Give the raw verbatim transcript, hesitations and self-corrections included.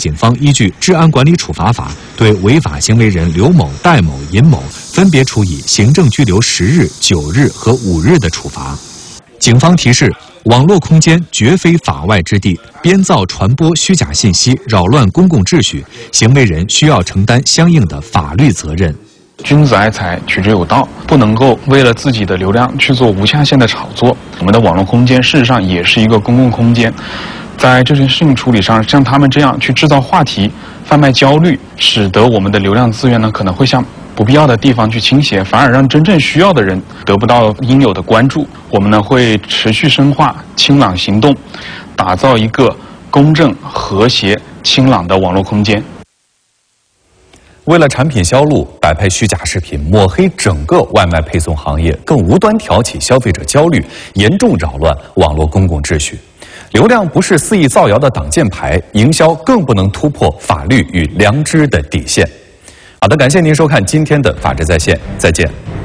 警方依据《治安管理处罚法》对违法行为人刘某、戴某、尹某分别处以行政拘留十日、九日和五日的处罚。警方提示：网络空间绝非法外之地，编造、传播虚假信息，扰乱公共秩序，行为人需要承担相应的法律责任。 君子爱财，取之有道，不能够为了自己的流量去做无下限的炒作。我们的网络空间事实上也是一个公共空间，在这件事情处理上，像他们这样去制造话题、贩卖焦虑，使得我们的流量资源呢可能会向不必要的地方去倾斜，反而让真正需要的人得不到应有的关注。我们呢会持续深化清朗行动，打造一个公正、和谐、清朗的网络空间。 为了产品销路，摆拍虚假视频，抹黑整个外卖配送行业，更无端挑起消费者焦虑，严重扰乱网络公共秩序。流量不是肆意造谣的挡箭牌，营销更不能突破法律与良知的底线。好的，感谢您收看今天的《法治在线》，再见。